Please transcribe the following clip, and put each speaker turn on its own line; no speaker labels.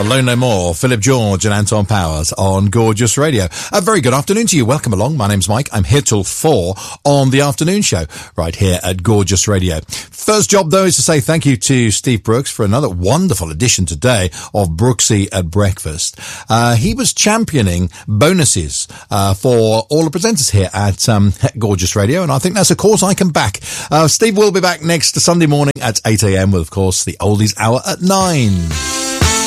Alone No More, Philip George and Anton Powers on Gorgeous Radio. A very good afternoon to you. Welcome along. My name's Mike. I'm here till 4 on the afternoon show right here at Gorgeous Radio. First job, though, is to say thank you to Steve Brooks for another wonderful edition today of Brooksy at Breakfast. He was championing bonuses for all the presenters here at Gorgeous Radio, and I think that's a cause I can back. Steve will be back next Sunday morning at 8 a.m. with, of course, the Oldies Hour at 9.